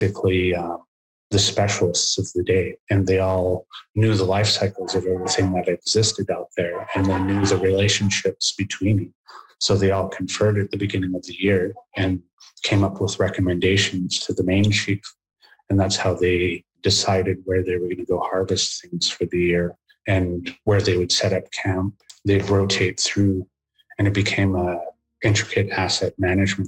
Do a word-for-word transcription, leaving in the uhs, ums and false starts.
basically uh, the specialists of the day, and they all knew the life cycles of everything that existed out there, and they knew the relationships between them. So they all conferred at the beginning of the year and came up with recommendations to the main chief, and that's how they decided where they were going to go harvest things for the year and where they would set up camp. They'd rotate through, and it became a intricate asset management